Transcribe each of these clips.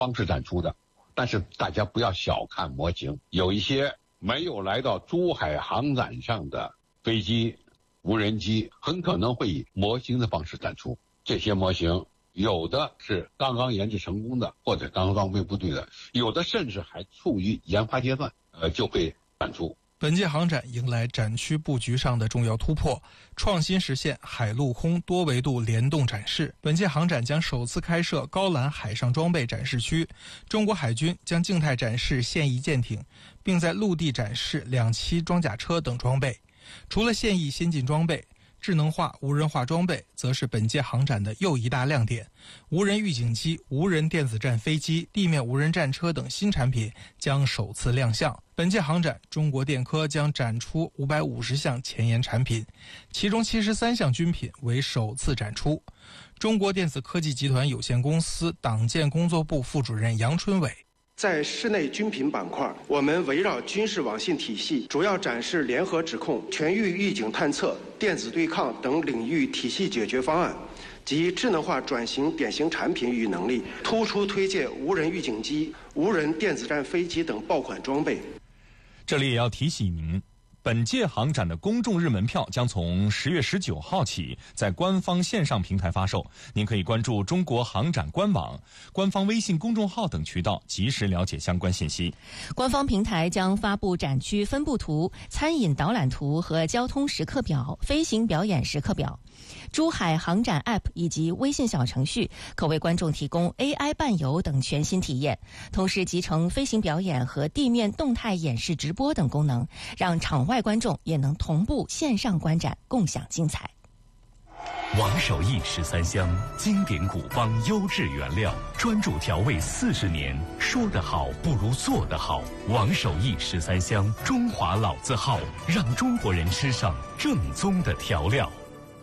方式展出的。但是大家不要小看模型，有一些没有来到珠海航展上的飞机、无人机，很可能会以模型的方式展出。这些模型有的是刚刚研制成功的，或者刚装备部队的，有的甚至还处于研发阶段，就会展出。 本届航展迎来展区布局上的重要突破，创新实现海陆空多维度联动展示。本届航展将首次开设高栏海上装备展示区，中国海军将静态展示现役舰艇，并在陆地展示2栖装甲车等装备。除了现役先进装备，智能化、无人化装备则是本届航展的又一大亮点。无人预警机、无人电子战飞机、地面无人战车等新产品将首次亮相。本届航展，中国电科将展出550项前沿产品，其中73项军品为首次展出。中国电子科技集团有限公司党建工作部副主任杨春伟。 在室内军品板块，我们围绕军事网信体系，主要展示联合指控、全域预警探测、电子对抗等领域体系解决方案及智能化转型典型产品与能力，突出推荐无人预警机、无人电子战飞机等爆款装备。 这里也要提醒您，本届航展的公众日门票将从10月19号起在官方线上平台发售，您可以关注中国航展官网、官方微信公众号等渠道及时了解相关信息。 官方平台将发布展区分布图、餐饮导览图和交通时刻表、飞行表演时刻表。珠海航展 App 以及微信小程序可为观众提供 AI 伴游等全新体验，同时集成飞行表演和地面动态演示直播等功能，让场外观众也能同步线上观展，共享精彩。 王守义13香，经典古方，优质原料，专注调味40年，说得好不如做得好。王守义13香，中华老字号，让中国人吃上正宗的调料。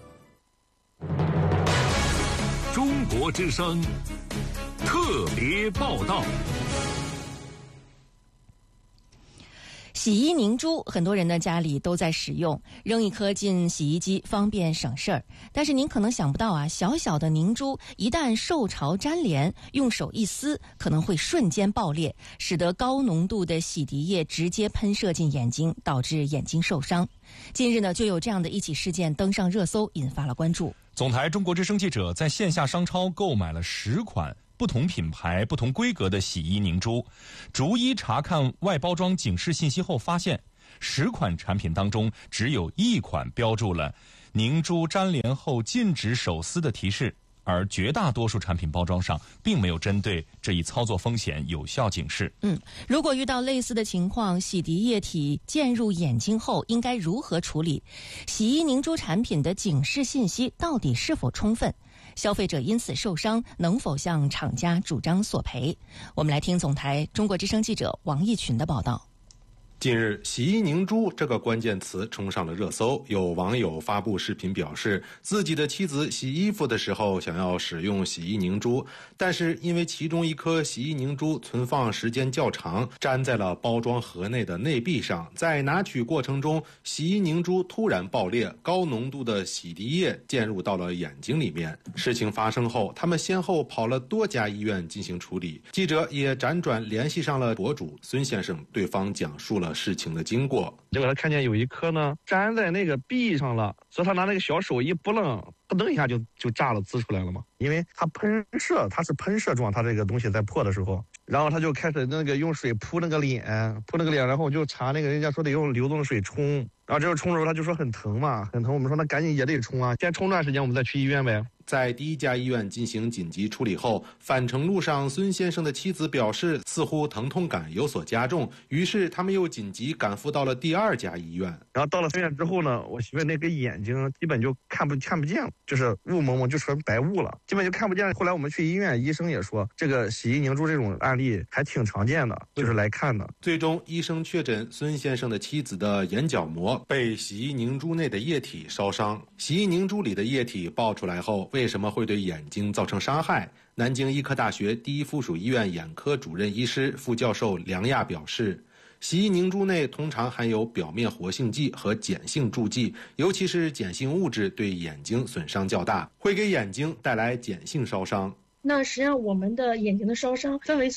中国之声特别报道。 洗衣凝珠，很多人的家里都在使用，扔一颗进洗衣机方便省事儿。但是您可能想不到啊，小小的凝珠一旦受潮粘连，用手一撕，可能会瞬间爆裂，使得高浓度的洗涤液直接喷射进眼睛，导致眼睛受伤。近日呢，就有这样的一起事件登上热搜，引发了关注。 总台中国之声记者在线下商超购买了10款不同品牌、不同规格的洗衣凝珠，逐一查看外包装警示信息后，发现10款产品当中只有1款标注了凝珠粘连后禁止手撕的提示，而绝大多数产品包装上并没有针对这一操作风险有效警示。 如果遇到类似的情况，洗涤液体溅入眼睛后应该如何处理？洗衣凝珠产品的警示信息到底是否充分？消费者因此受伤，能否向厂家主张索赔？我们来听总台中国之声记者王义群的报道。 近日，洗衣凝珠这个关键词冲上了热搜，有网友发布视频表示，自己的妻子洗衣服的时候想要使用洗衣凝珠，但是因为其中一颗洗衣凝珠存放时间较长，粘在了包装盒内的内壁上，在拿取过程中，洗衣凝珠突然爆裂，高浓度的洗涤液溅入到了眼睛里面。事情发生后，他们先后跑了多家医院进行处理。记者也辗转联系上了博主孙先生，对方讲述了事情的经过。 结果他看见有一颗呢粘在那个壁上了，所以他拿那个小手一拨楞，咯噔一下就炸了，滋出来了嘛。因为它喷射，它是喷射状，它这个东西在破的时候，然后他就开始那个用水扑那个脸，然后就查那个人家说得用流动水冲，然后这个冲的时候他就说很疼嘛，很疼。我们说那赶紧也得冲啊，先冲段时间我们再去医院呗。 在第一家医院进行紧急处理后，返程路上孙先生的妻子表示似乎疼痛感有所加重，于是他们又紧急赶赴到了第2家医院。 然后到了医院之后呢，我媳妇那个眼睛基本就看不见了，就是雾蒙蒙，就成白雾了，基本就看不见。后来我们去医院，医生也说这个洗衣凝珠这种案例还挺常见的，就是来看的。 最终医生确诊孙先生的妻子的眼角膜被洗衣凝珠内的液体烧伤。洗衣凝珠里的液体爆出来后，为什么会对眼睛造成伤害？南京医科大学第一附属医院眼科主任医师、副教授梁亚表示，洗衣凝珠内通常含有表面活性剂和碱性助剂，尤其是碱性物质对眼睛损伤较大，会给眼睛带来碱性烧伤。 那实际上我们的眼睛的烧伤分为